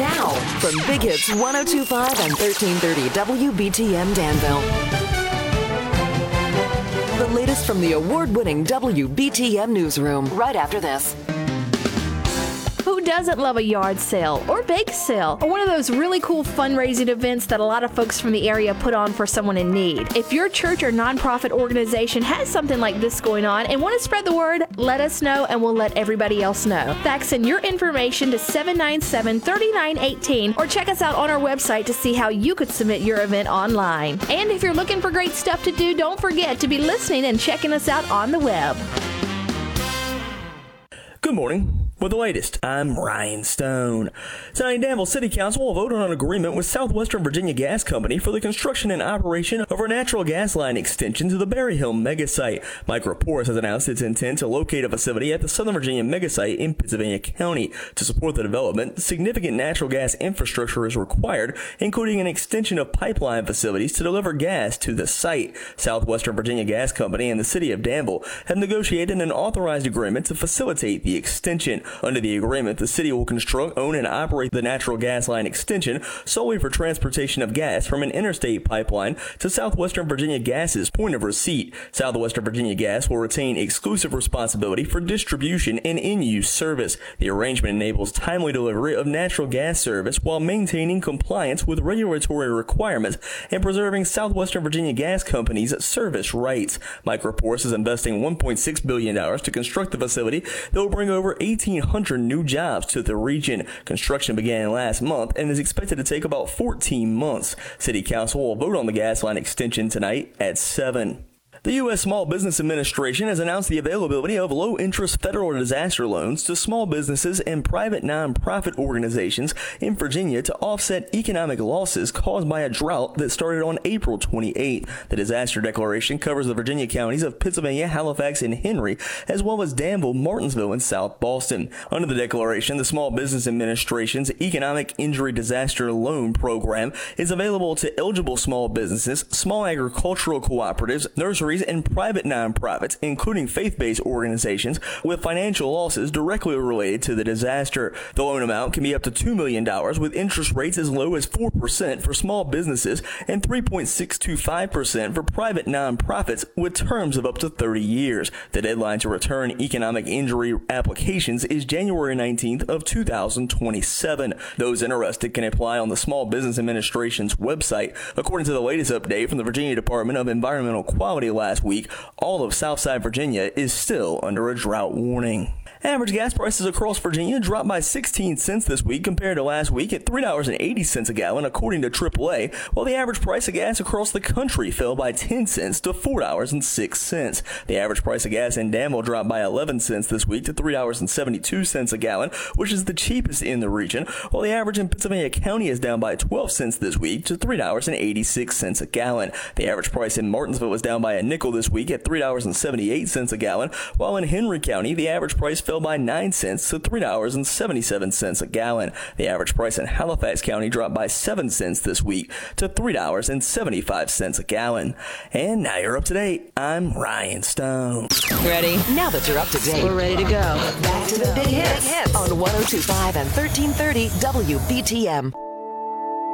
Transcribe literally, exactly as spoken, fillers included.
Now, from Big Hits one oh two point five and thirteen thirty W B T M Danville. The latest from the award-winning W B T M newsroom right after this. Who doesn't love a yard sale or bake sale or one of those really cool fundraising events that a lot of folks from the area put on for someone in need? If your church or nonprofit organization has something like this going on and want to spread the word, let us know and we'll let everybody else know. Fax in your information to seven nine seven, three nine one eight or check us out on our website to see how you could submit your event online. And if you're looking for great stuff to do, don't forget to be listening and checking us out on the web. Good morning. With the latest, I'm Ryan Stone. Tonight, Danville City Council will vote on an agreement with Southwestern Virginia Gas Company for the construction and operation of a natural gas line extension to the Berryhill megasite. Microporous has announced its intent to locate a facility at the Southern Virginia megasite in Pittsylvania County. To support the development, significant natural gas infrastructure is required, including an extension of pipeline facilities to deliver gas to the site. Southwestern Virginia Gas Company and the City of Danville have negotiated an authorized agreement to facilitate the extension. Under the agreement, the city will construct, own, and operate the natural gas line extension solely for transportation of gas from an interstate pipeline to Southwestern Virginia Gas's point of receipt. Southwestern Virginia Gas will retain exclusive responsibility for distribution and in-use service. The arrangement enables timely delivery of natural gas service while maintaining compliance with regulatory requirements and preserving Southwestern Virginia Gas Company's service rights. Microporous is investing one point six billion dollars to construct the facility that will bring over eighteen hundred new jobs to the region. Construction began last month and is expected to take about fourteen months. City Council will vote on the gas line extension tonight at seven. The U S Small Business Administration has announced the availability of low-interest federal disaster loans to small businesses and private nonprofit organizations in Virginia to offset economic losses caused by a drought that started on April twenty-eighth. The disaster declaration covers the Virginia counties of Pittsylvania, Halifax, and Henry, as well as Danville, Martinsville, and South Boston. Under the declaration, the Small Business Administration's Economic Injury Disaster Loan Program is available to eligible small businesses, small agricultural cooperatives, nurseries, and private nonprofits, including faith-based organizations, with financial losses directly related to the disaster. The loan amount can be up to two million dollars, with interest rates as low as four percent for small businesses and three point six two five percent for private nonprofits, with terms of up to thirty years. The deadline to return economic injury applications is January nineteenth of two thousand twenty-seven. Those interested can apply on the Small Business Administration's website. According to the latest update from the Virginia Department of Environmental Quality last week, all of Southside Virginia is still under a drought warning. Average gas prices across Virginia dropped by sixteen cents this week compared to last week at three dollars and eighty cents a gallon, according to triple A, while the average price of gas across the country fell by ten cents to four dollars and six cents. The average price of gas in Danville dropped by eleven cents this week to three dollars and seventy-two cents a gallon, which is the cheapest in the region, while the average in Pittsylvania County is down by twelve cents this week to three dollars and eighty-six cents a gallon. The average price in Martinsville was down by a nickel this week at three dollars and seventy-eight cents a gallon, while in Henry County, the average price fell by nine cents to three dollars and seventy-seven cents a gallon. The average price in Halifax County dropped by seven cents this week to three dollars and seventy-five cents a gallon. And now you're up to date. I'm Ryan Stone. Ready? Now that you're up to date, We're ready to go. back to the big hits on one oh two point five and thirteen thirty W B T M.